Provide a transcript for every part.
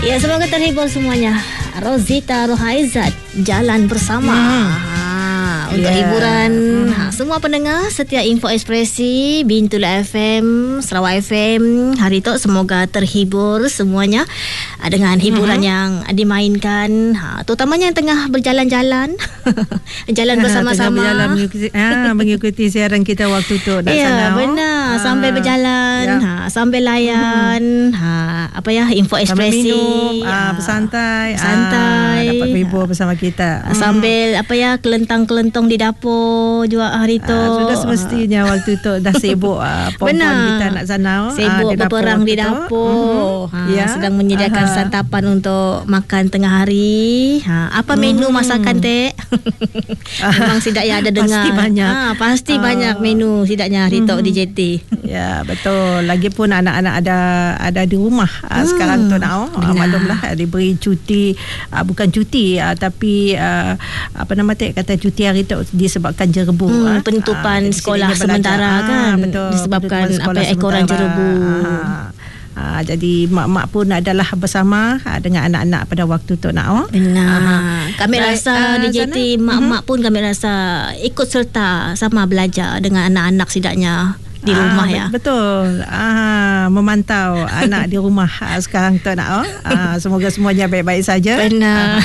Ya, semoga terhibur semuanya. Rozita Rohaizat, Jalan Bersama. Untuk hiburan semua pendengar setiap Info Ekspresi, Bintulu FM, Sarawak FM, hari tu semoga terhibur semuanya dengan hiburan yang dimainkan, terutamanya yang tengah berjalan-jalan jalan bersama-sama, mengikuti siaran kita waktu tu. Ya, benar. Sambil berjalan, sambil layan, Info Ekspresi, bersantai, dapat berhibur bersama kita, sambil kelentang-kelentong di dapur juga hari tu. Sudah semestinya waktu tu dah sibuk perempuan kita nak sana sibuk berperang di dapur, sedang menyediakan santapan untuk makan tengah hari. Apa menu masakan Tek? Memang sidaknya ada dengar pasti banyak, pasti banyak menu sidaknya hari tu di JT. Ya, betul. Lagipun anak-anak ada di rumah sekarang tu nak maklumlah diberi cuti, bukan cuti tapi Tek kata cuti hari tu disebabkan jerebu, penutupan sekolah sementara kan, betul, disebabkan ekoran jerebu. Jadi mak-mak pun adalah bersama dengan anak-anak pada waktu tu nak. Benar. Kami rasa di JT mak-mak pun kami rasa ikut serta sama belajar dengan anak-anak sidaknya di rumah betul. Memantau anak di rumah sekarang tu nak. Semoga semuanya baik-baik saja. Benar.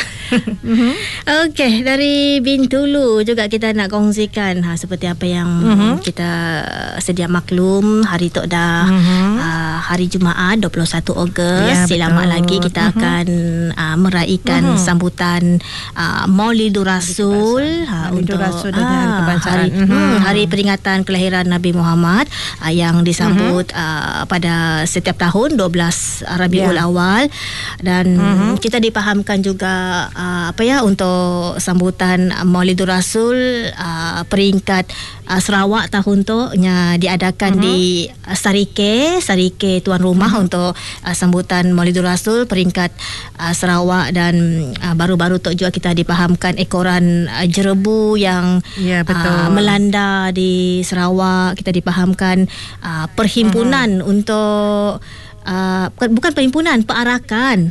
Okey, dari Bintulu juga kita nak kongsikan seperti apa yang kita sedia maklum, hari tu dah hari Jumaat 21 Ogos. Selamat lagi kita akan meraihkan sambutan Maulidur Rasul untuk dengan kebangsaan hari peringatan kelahiran Nabi Muhammad yang disambut pada setiap tahun 12 Rabiul Awal, dan kita dipahamkan juga untuk sambutan Maulidur Rasul peringkat Sarawak tahun tu diadakan di Sarike tuan rumah untuk sambutan Maulidur Rasul peringkat Sarawak, dan baru-baru tu juga kita dipahamkan ekoran jerebu yang melanda di Sarawak. Kita dipahamkan perhimpunan untuk bukan perhimpunan, pearakan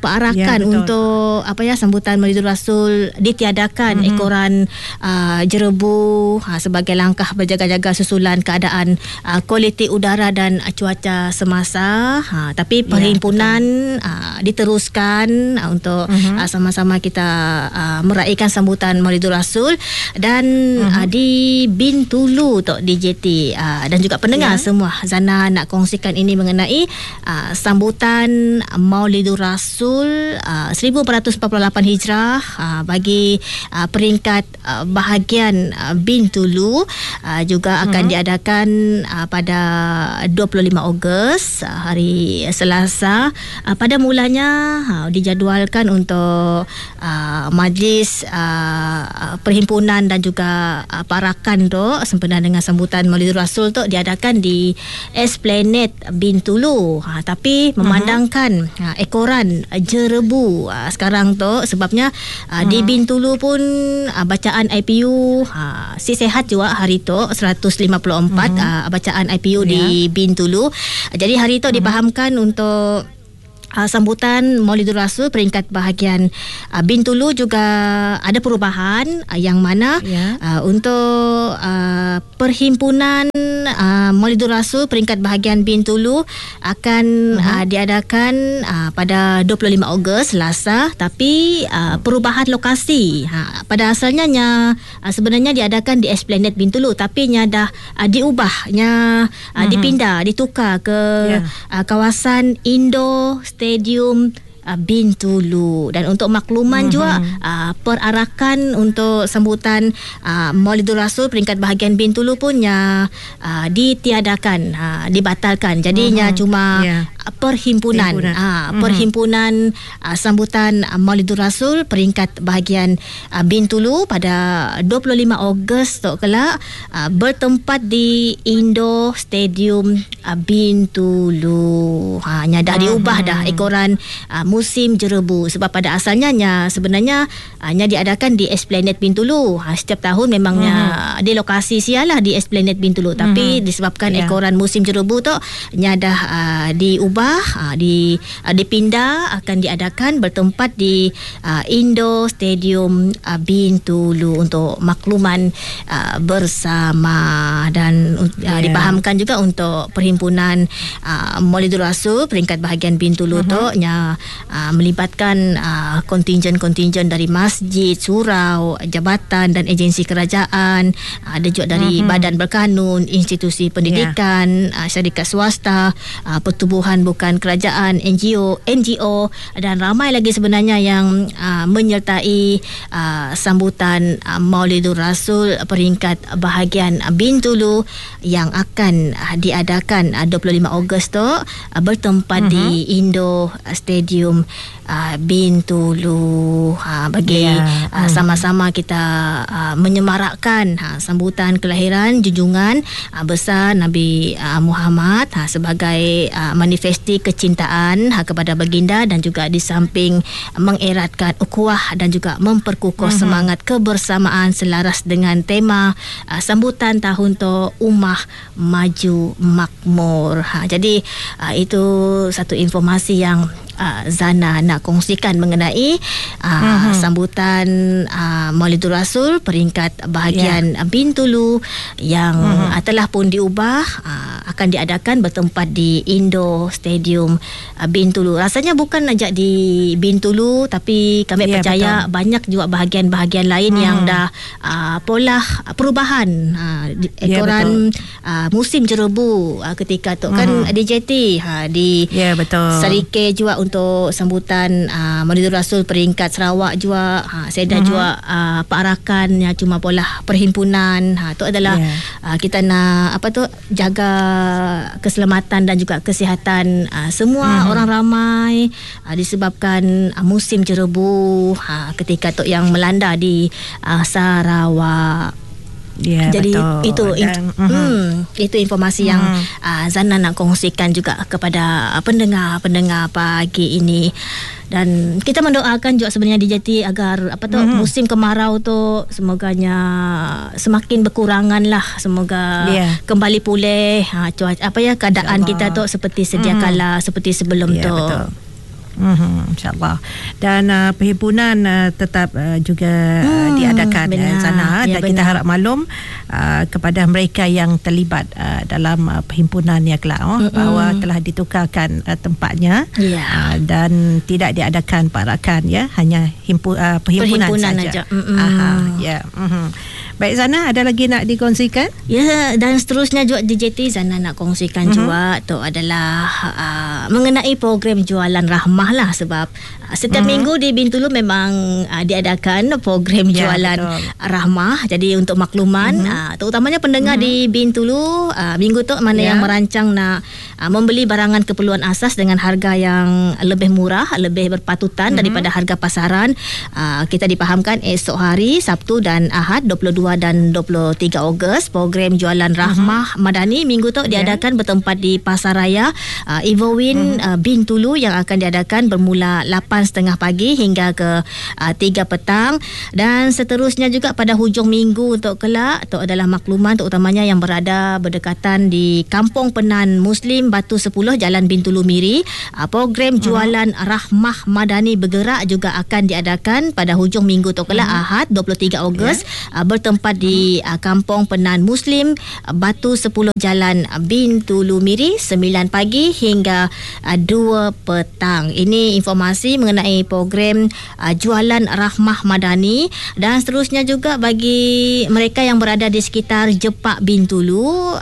untuk sambutan Maulidur Rasul ditiadakan ekoran jerebu sebagai langkah berjaga-jaga susulan keadaan kualiti udara dan cuaca semasa. Tapi perhimpunan diteruskan untuk sama-sama kita meraihkan sambutan Maulidur Rasul, dan di Bintulu tu di JT dan juga pendengar semua, Zana nak kongsikan ini mengenai sambutan Maulidur Rasul 1448 Hijrah bagi peringkat bahagian Bintulu juga akan diadakan pada 25 Ogos hari Selasa. Pada mulanya dijadualkan untuk majlis perhimpunan dan juga parakan tu sempena dengan sambutan Maulidur Rasul tu diadakan di Esplanade Bintulu. Tapi memandangkan ekoran jerebu sekarang tu, sebabnya di Bintulu pun bacaan IPU si sehat juga hari tu 154 bacaan IPU di Bintulu. Jadi hari tu dipahamkan untuk sambutan Maulidur Rasul peringkat bahagian Bintulu juga ada perubahan, yang mana untuk perhimpunan Maulidur Rasul peringkat bahagian Bintulu akan diadakan pada 25 Ogos Selasa, tapi perubahan lokasi. Pada asalnya sebenarnya diadakan di Esplanade Bintulu, tapi dah diubahnya, dipindah, ditukar ke kawasan Indo Stadium Bintulu. Dan untuk makluman juga perarakan untuk sambutan Maulidur Rasul peringkat bahagian Bintulu pun ditiadakan, dibatalkan. Jadinya cuma perhimpunan sambutan Maulidur Rasul peringkat bahagian Bintulu pada 25 Ogos tu kelak bertempat di Indo Stadium Bintulu. Dah diubah dah ekoran musim jerebu, sebab pada asalnya sebenarnya diadakan di Esplanade Bintulu. Setiap tahun memangnya di lokasi sialah di Esplanade Bintulu, tapi disebabkan ekoran musim jerebu tu dah diubah diubah, dipindah, akan diadakan bertempat di Indo Stadium Bintulu untuk makluman bersama. Dan dipahamkan juga untuk perhimpunan Maulidul Rasul peringkat bahagian Bintulu tu melibatkan kontingen-kontingen dari masjid, surau, jabatan dan agensi kerajaan, ada juga dari badan berkanun, institusi pendidikan, syarikat swasta, pertubuhan bukan kerajaan, NGO dan ramai lagi sebenarnya yang menyertai sambutan Maulidul Rasul peringkat bahagian Bintulu yang akan diadakan 25 Ogos tu bertempat di Indo Stadium Bintulu. Bagi sama-sama kita menyemarakkan sambutan kelahiran junjungan besar Nabi Muhammad sebagai manifesti kecintaan kepada baginda, dan juga di samping mengeratkan ukhuwah dan juga memperkukuh semangat kebersamaan selaras dengan tema sambutan tahun tu Ummah Maju Makmur. Jadi itu satu informasi yang Zana nak kongsikan mengenai sambutan Maulidul Rasul peringkat bahagian Bintulu yang telah pun diubah, akan diadakan bertempat di Indo Stadium Bintulu. Rasanya bukan saja di Bintulu, tapi kami percaya banyak juga bahagian-bahagian lain yang dah pola perubahan ekoran musim jerebu ketika tu kan DJT di Serike juga untuk sambutan Maulidul Rasul peringkat Sarawak juga. Saya dah juga perakan yang cuma pola perhimpunan. Itu adalah kita nak jaga keselamatan dan juga kesihatan semua orang ramai disebabkan musim jerebu ketika tu yang melanda di Sarawak. Jadi betul. Itu informasi yang Zana nak kongsikan juga kepada pendengar-pendengar pagi ini. Dan kita mendoakan juga sebenarnya DJT agar musim kemarau tu semoganya semakin berkurangan lah, semoga kembali pulih keadaan kita tu seperti sedia kala, seperti sebelum tu. Betul. InsyaAllah. Dan perhimpunan tetap juga diadakan sana, dan kita harap maklum kepada mereka yang terlibat dalam perhimpunan yang kelak bahawa telah ditukarkan tempatnya dan tidak diadakan perakan, hanya perhimpunan saja. Baik Zana, ada lagi nak dikongsikan? Ya, dan seterusnya juga DJT Zana nak kongsikan juga tu adalah mengenai program jualan rahmah lah, sebab setiap minggu di Bintulu memang diadakan program jualan rahmah. Jadi untuk makluman terutamanya pendengar di Bintulu, minggu tu mana yang merancang nak membeli barangan keperluan asas dengan harga yang lebih murah, lebih berpatutan daripada harga pasaran, kita dipahamkan esok hari Sabtu dan Ahad 22 dan 23 Ogos program jualan rahmah madani minggu tu diadakan bertempat di Pasaraya Evowin Bintulu yang akan diadakan bermula 8.30 pagi hingga ke 3 petang. Dan seterusnya juga pada hujung minggu untuk kelak tu adalah makluman terutamanya yang berada berdekatan di Kampung Penan Muslim Batu 10 Jalan Bintulu Miri. Program jualan rahmah madani bergerak juga akan diadakan pada hujung minggu tu kelak Ahad 23 Ogos bertempat di Kampung Penan Muslim Batu 10 Jalan Bintulu Miri 9 pagi hingga 2 petang. Ini informasi mengenai program jualan rahmah madani. Dan seterusnya juga bagi mereka yang berada di sekitar Jepak Bintulu,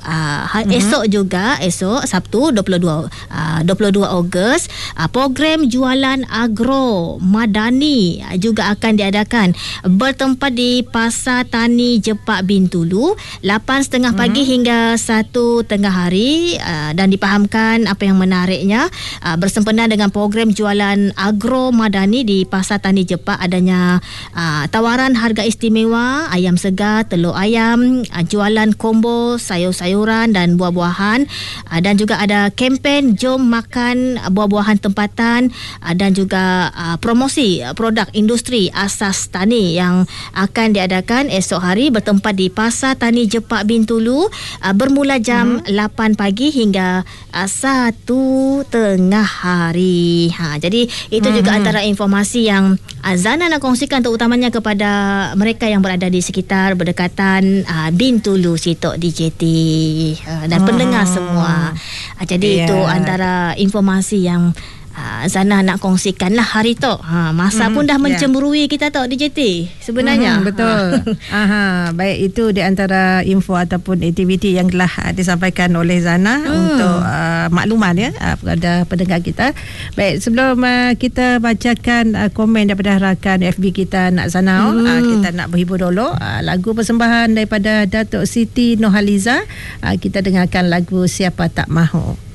esok Sabtu 22 Ogos program jualan agro madani juga akan diadakan bertempat di Pasar Tani Jepak Bintulu 8.30 pagi hingga 1 tengah hari. Dan dipahamkan apa yang menariknya bersempena dengan program jualan agro madani di Pasar Tani Jepak adanya tawaran harga istimewa ayam segar, telur ayam, jualan combo sayur-sayuran dan buah-buahan, dan juga ada kempen jom makan buah-buahan tempatan, dan juga promosi produk industri asas tani yang akan diadakan esok hari hari bertempat di Pasar Tani Jepak Bintulu, bermula jam 8 pagi hingga 1 tengah hari. Jadi itu juga antara informasi yang Zana nak kongsikan terutamanya kepada mereka yang berada di sekitar berdekatan Bintulu Sitok DJT dan pendengar semua. Jadi itu antara informasi yang Zana nak kongsikan lah hari tu. Masa pun dah mencemburui kita tau DJT sebenarnya. Betul. Baik, itu di antara info ataupun aktiviti yang telah disampaikan oleh Zana untuk makluman kepada pendengar kita. Baik, sebelum kita bacakan komen daripada rakan FB kita Nak Zana, kita nak berhibur dulu. Lagu persembahan daripada Datuk Siti Nurhaliza. Kita dengarkan lagu Siapa Tak Mahu.